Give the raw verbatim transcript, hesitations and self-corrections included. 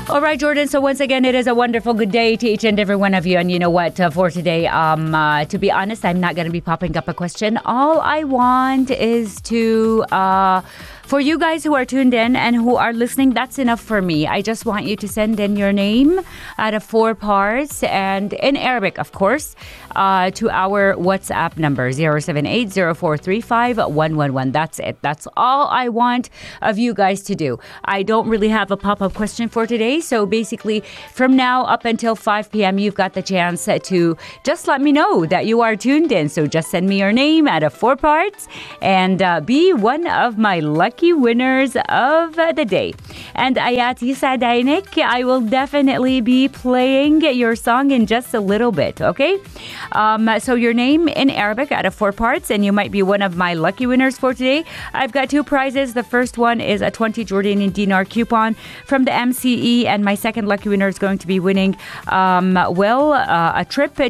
All right, Jordan. So once again, it is a wonderful good day to each and every one of you. And you know what? Uh, for today, um, uh, to be honest, I'm not going to be popping up a question. All I want is to... Uh, For you guys who are tuned in and who are listening, that's enough for me. I just want you to send in your name out of four parts and in Arabic, of course, uh, to our WhatsApp number zero seven eight zero four three five one one one. That's it. That's all I want of you guys to do. I don't really have a pop-up question for today. So basically, from now up until five p.m., you've got the chance to just let me know that you are tuned in. So just send me your name out of four parts and uh, be one of my lucky winners of the day. And Ayati Sadainik, I will definitely be playing your song in just a little bit, okay? Um, so your name in Arabic out of four parts, and you might be one of my lucky winners for today. I've got two prizes. The first one is a twenty Jordanian dinar coupon from the M C E, and my second lucky winner is going to be winning, um, well, uh, a trip